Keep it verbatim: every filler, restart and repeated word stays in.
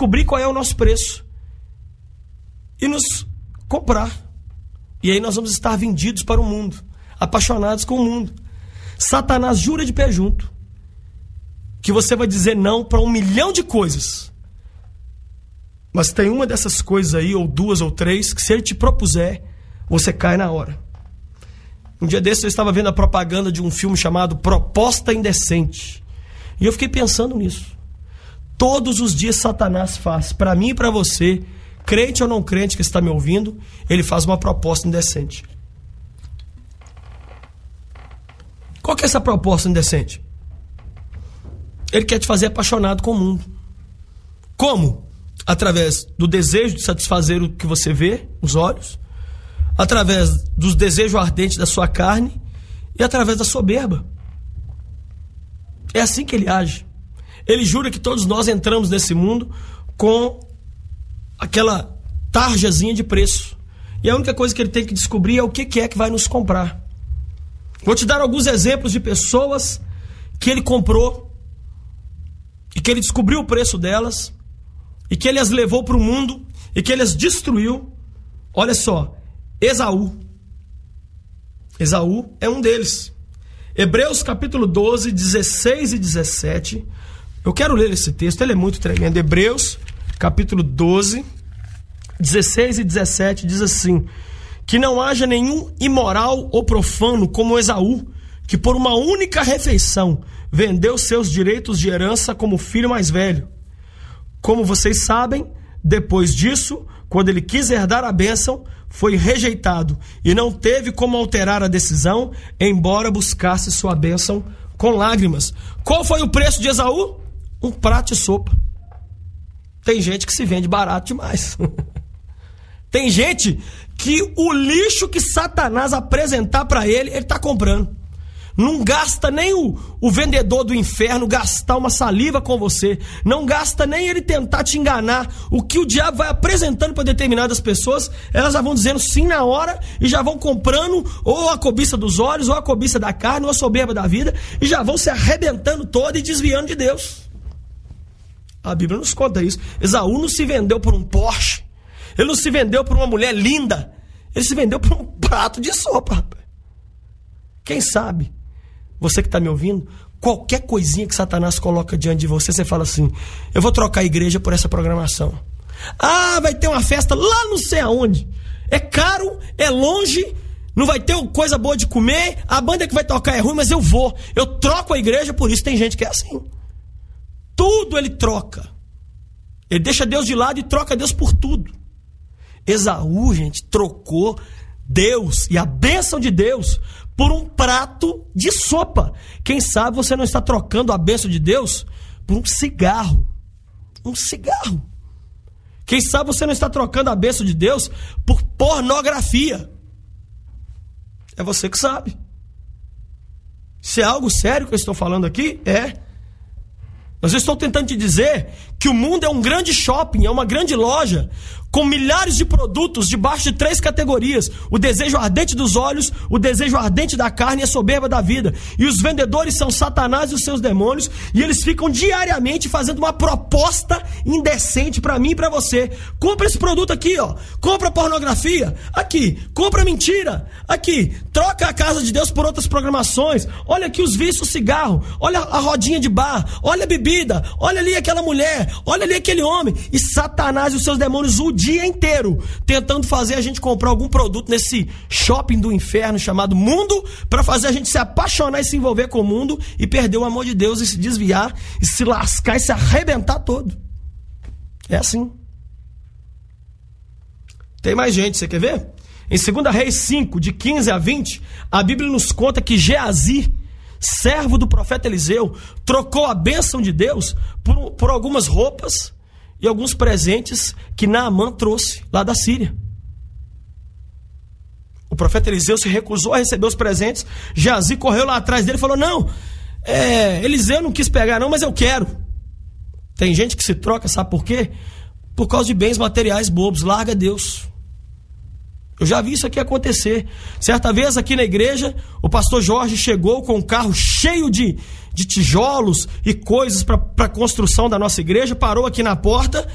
descobrir qual é o nosso preço e nos comprar. E aí nós vamos estar vendidos para o mundo, apaixonados com o mundo. Satanás jura de pé junto que você vai dizer não para um milhão de coisas. Mas tem uma dessas coisas aí, ou duas ou três, que se ele te propuser, você cai na hora. Um dia desses eu estava vendo a propaganda de um filme chamado Proposta Indecente. E eu fiquei pensando nisso. Todos os dias Satanás faz, para mim e para você, crente ou não crente que está me ouvindo, ele faz uma proposta indecente. Qual que é essa proposta indecente? Ele quer te fazer apaixonado com o mundo. Como? Através do desejo de satisfazer o que você vê, os olhos, através dos desejos ardentes da sua carne e através da soberba. É assim que ele age. Ele jura que todos nós entramos nesse mundo com aquela tarjazinha de preço. E a única coisa que ele tem que descobrir é o que é que vai nos comprar. Vou te dar alguns exemplos de pessoas que ele comprou e que ele descobriu o preço delas e que ele as levou para o mundo e que ele as destruiu. Olha só, Esaú. Esaú é um deles. Hebreus capítulo doze, dezesseis e dezessete. Eu quero ler esse texto, ele é muito tremendo. Hebreus capítulo doze, dezesseis e dezessete diz assim: que não haja nenhum imoral ou profano como Esaú, que por uma única refeição vendeu seus direitos de herança como filho mais velho. Como vocês sabem, depois disso, quando ele quis herdar a bênção, foi rejeitado e não teve como alterar a decisão, embora buscasse sua bênção com lágrimas. Qual foi o preço de Esaú? Um prato de sopa. Tem gente que se vende barato demais. Tem gente que o lixo que Satanás apresentar para ele, ele está comprando. Não gasta nem o, o vendedor do inferno gastar uma saliva com você. Não gasta nem ele tentar te enganar. O que o diabo vai apresentando para determinadas pessoas, elas já vão dizendo sim na hora e já vão comprando ou a cobiça dos olhos, ou a cobiça da carne, ou a soberba da vida, e já vão se arrebentando toda e desviando de Deus. A Bíblia nos conta isso. Esaú não se vendeu por um Porsche. Ele não se vendeu por uma mulher linda. Ele se vendeu por um prato de sopa, rapaz. Quem sabe, você que está me ouvindo, qualquer coisinha que Satanás coloca diante de você, você fala assim: eu vou trocar a igreja por essa programação. Ah, vai ter uma festa lá não sei aonde. É caro, é longe, não vai ter coisa boa de comer, a banda que vai tocar é ruim, mas eu vou. Eu troco a igreja por isso. Tem gente que é assim. Tudo ele troca. Ele deixa Deus de lado e troca Deus por tudo. Esaú, gente, trocou Deus e a bênção de Deus por um prato de sopa. Quem sabe você não está trocando a bênção de Deus por um cigarro. Um cigarro. Quem sabe você não está trocando a bênção de Deus por pornografia. É você que sabe. Se é algo sério que eu estou falando aqui, é. Mas eu estou tentando te dizer que o mundo é um grande shopping, é uma grande loja, com milhares de produtos debaixo de três categorias: o desejo ardente dos olhos, o desejo ardente da carne e a soberba da vida. E os vendedores são Satanás e os seus demônios, e eles ficam diariamente fazendo uma proposta indecente para mim e para você. Compra esse produto aqui, ó. Compra pornografia, aqui. Compra mentira, aqui. Troca a casa de Deus por outras programações. Olha aqui os vícios, o cigarro. Olha a rodinha de bar. Olha a bebida. Olha ali aquela mulher. Olha ali aquele homem. E Satanás e os seus demônios o dia inteiro tentando fazer a gente comprar algum produto nesse shopping do inferno chamado mundo, para fazer a gente se apaixonar e se envolver com o mundo e perder o amor de Deus e se desviar e se lascar e se arrebentar todo. É assim. Tem mais gente, você quer ver? Em segunda Reis cinco, de quinze a vinte, a Bíblia nos conta que Geazi, servo do profeta Eliseu, trocou a bênção de Deus por, por algumas roupas e alguns presentes que Naamã trouxe lá da Síria. O profeta Eliseu se recusou a receber os presentes. Geazi correu lá atrás dele e falou: não, é, Eliseu não quis pegar não, mas eu quero. Tem gente que se troca, sabe por quê? Por causa de bens materiais bobos. Larga Deus. Eu já vi isso aqui acontecer. Certa vez aqui na igreja, o pastor Jorge chegou com um carro cheio de, de tijolos e coisas para a construção da nossa igreja, parou aqui na porta